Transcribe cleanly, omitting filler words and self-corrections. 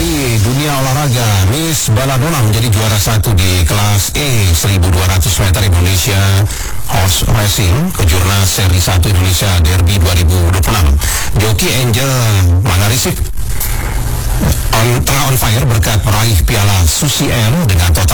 dari dunia olahraga, Miss Baladona menjadi juara 1 di kelas E 1200 meter Indonesia Horse Racing Kejurnas Seri 1 Indonesia Derby 2026. Joki Angel Manarisik tengah on fire berkat meraih piala Susi Air dengan total